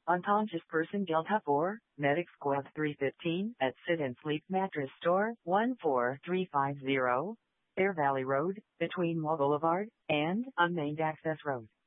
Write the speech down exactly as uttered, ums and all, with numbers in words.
Unconscious person Delta four, Medic Squad three fifteen, at Sit and Sleep Mattress Store, one four three five zero, Air Valley Road, between Wall Boulevard and Unnamed Access Road.